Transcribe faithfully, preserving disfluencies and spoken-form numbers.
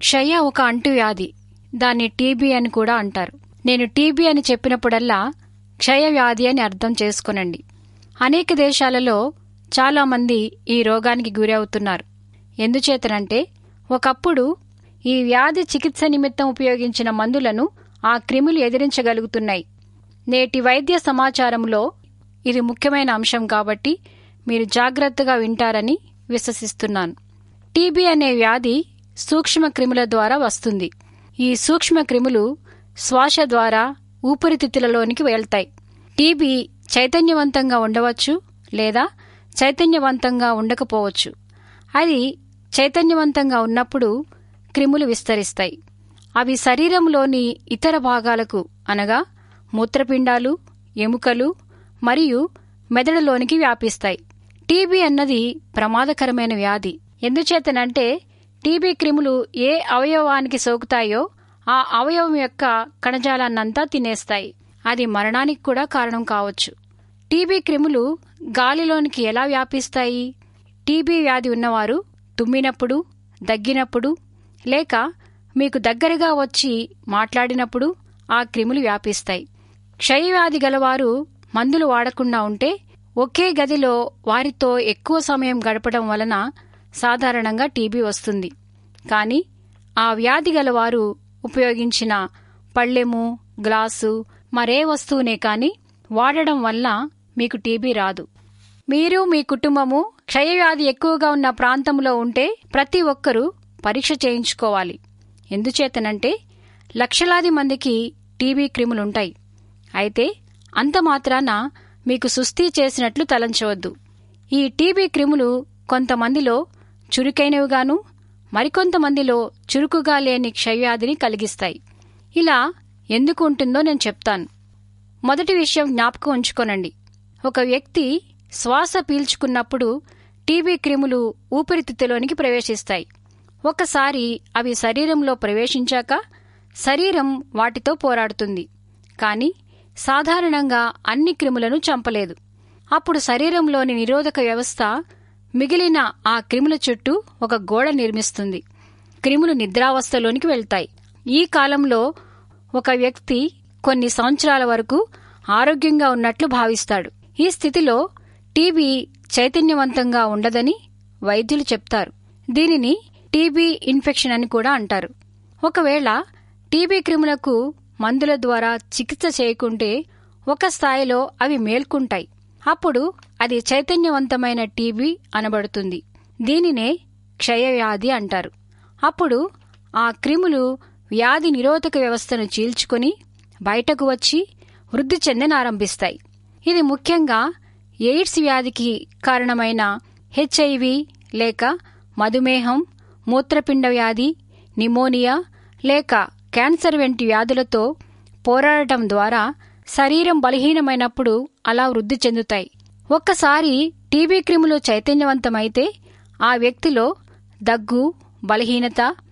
క్షయ ఒక అంటువ్యాధి. దాన్ని టీబీ అని కూడా అంటారు. నేను టీబీ అని చెప్పినప్పుడల్లా క్షయవ్యాధి అని అర్థం చేసుకొనండి. అనేక దేశాలలో చాలామంది ఈ రోగానికి గురి అవుతున్నారు. ఎందుచేతనంటే ఒకప్పుడు ఈ వ్యాధి చికిత్స నిమిత్తం ఉపయోగించిన మందులను ఆ క్రిములు ఎదిరించగలుగుతున్నాయి. నేటి వైద్య సమాచారంలో ఇది ముఖ్యమైన అంశం కాబట్టి మీరు జాగ్రత్తగా వింటారని విశ్వసిస్తున్నాను. టీబీ అనే వ్యాధి సూక్ష్మ క్రిముల ద్వారా వస్తుంది. ఈ సూక్ష్మ క్రిములు శ్వాస ద్వారా ఊపిరితిత్తులలోనికి వెళ్తాయి. టీబీ చైతన్యవంతంగా ఉండవచ్చు లేదా చైతన్యవంతంగా ఉండకపోవచ్చు. అది చైతన్యవంతంగా ఉన్నప్పుడు క్రిములు విస్తరిస్తాయి. అవి శరీరంలోని ఇతర భాగాలకు అనగా మూత్రపిండాలు, ఎముకలు మరియు మెదడులోనికి వ్యాపిస్తాయి. టీబీ అన్నది ప్రమాదకరమైన వ్యాధి. ఎందుచేతనంటే టీబీ క్రిములు ఏ అవయవానికి సోకుతాయో ఆ అవయవం యొక్క కణజాలాన్నంతా తినేస్తాయి. అది మరణానికి కూడా కారణం కావచ్చు. టీబీ క్రిములు గాలిలోనికి ఎలా వ్యాపిస్తాయి? టీబీ వ్యాధి ఉన్నవారు తుమ్మినప్పుడు, దగ్గినప్పుడు లేక మీకు దగ్గరగా వచ్చి మాట్లాడినప్పుడు ఆ క్రిములు వ్యాపిస్తాయి. క్షయవ్యాధి గలవారు మందులు వాడకుండా ఉంటే ఒకే గదిలో వారితో ఎక్కువ సమయం గడపడం వలన సాధారణంగా టీబీ వస్తుంది. కానీ ఆ వ్యాధి గలవారు ఉపయోగించిన పళ్ళెము, గ్లాసు, మరే వస్తువునే కాని వాడడం వల్ల మీకు టీబీ రాదు. మీరు మీ కుటుంబము క్షయవ్యాధి ఎక్కువగా ఉన్న ప్రాంతంలో ఉంటే ప్రతి ఒక్కరూ పరీక్ష చేయించుకోవాలి. ఎందుచేతనంటే లక్షలాది మందికి టీబీ క్రిములుంటాయి. అయితే అంత మాత్రాన మీకు సుస్థి చేసినట్లు తలంచవద్దు. ఈ టీబీ క్రిములు కొంతమందిలో చురుకైనవిగాను మరికొంతమందిలో చురుకుగా లేని క్షయవ్యాధిని కలిగిస్తాయి. ఇలా ఎందుకు ఉంటుందో నేను చెప్తాను. మొదటి విషయం జ్ఞాపకం ఉంచుకోనండి. ఒక వ్యక్తి శ్వాస పీల్చుకున్నప్పుడు టీబీ క్రిములు ఊపిరితిత్తులోనికి ప్రవేశిస్తాయి. ఒకసారి అవి శరీరంలో ప్రవేశించాక శరీరం వాటితో పోరాడుతుంది. కానీ సాధారణంగా అన్ని క్రిములను చంపలేదు. అప్పుడు శరీరంలోని నిరోధక వ్యవస్థ మిగిలిన ఆ క్రిముల చుట్టూ ఒక గోడ నిర్మిస్తుంది. క్రిములు నిద్రావస్థలోనికి వెళ్తాయి. ఈ కాలంలో ఒక వ్యక్తి కొన్ని సంవత్సరాల వరకు ఆరోగ్యంగా ఉన్నట్లు భావిస్తాడు. ఈ స్థితిలో టీబీ చైతన్యవంతంగా ఉండదని వైద్యులు చెప్తారు. దీనిని టీబీ ఇన్ఫెక్షన్ అని కూడా అంటారు. ఒకవేళ టీబీ క్రిములకు మందుల ద్వారా చికిత్స చేయకుంటే ఒక స్థాయిలో అవి మేల్కుంటాయి. అప్పుడు అది చైతన్యవంతమైన టీబీ అనబడుతుంది. దీనినే క్షయవ్యాధి అంటారు. అప్పుడు ఆ క్రిములు వ్యాధి నిరోధక వ్యవస్థను చీల్చుకొని బయటకు వచ్చి వృద్ధి చెందనారంభిస్తాయి. ఇది ముఖ్యంగా ఎయిడ్స్ వ్యాధికి కారణమైన హెచ్ఐవి లేక మధుమేహం, మూత్రపిండ వ్యాధి, నిమోనియా లేక క్యాన్సర్ వంటి వ్యాధులతో పోరాడటం ద్వారా శరీరం బలహీనమైనప్పుడు అలా వృద్ధి చెందుతాయి. ఒక్కసారి టీబీ క్రిములు చైతన్యవంతమైతే ఆ వ్యక్తిలో దగ్గు, బలహీనత,